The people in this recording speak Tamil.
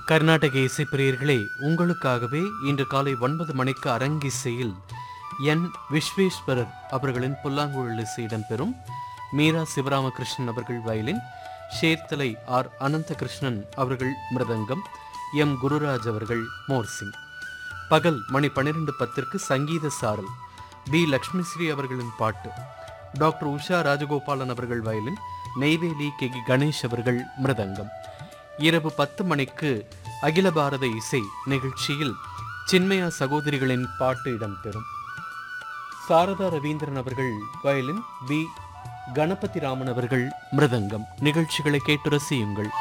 கர்நாடக இசைப்பிரியர்களே, உங்களுக்காகவே இன்று காலை 9 மணிக்கு அரங்கிசையில் என் விஸ்வேஸ்வரர் அவர்களின் புல்லாங்குழல் இசை இடம்பெறும். மீரா சிவராமகிருஷ்ணன் அவர்கள் வயலின், ஷேர்தலை ஆர் அனந்தகிருஷ்ணன் அவர்கள் மிருதங்கம், எம் குருராஜ் அவர்கள் மோர்சிங். பகல் மணி 12:10 சங்கீத சாரல், பி லக்ஷ்மிஸ்ரீ அவர்களின் பாட்டு, டாக்டர் உஷா ராஜகோபாலன் அவர்கள் வயலின், நெய்வேலி கே கணேஷ் அவர்கள் மிருதங்கம். இரவு 10 மணிக்கு அகில பாரத இசை நிகழ்ச்சியில் சின்மயா சகோதரிகளின் பாட்டு இடம்பெறும். சாரதா ரவீந்திரன் அவர்கள் வயலின், பி கணபதி ராமன் அவர்கள் மிருதங்கம். நிகழ்ச்சிகளை கேட்டு ரசியுங்கள்.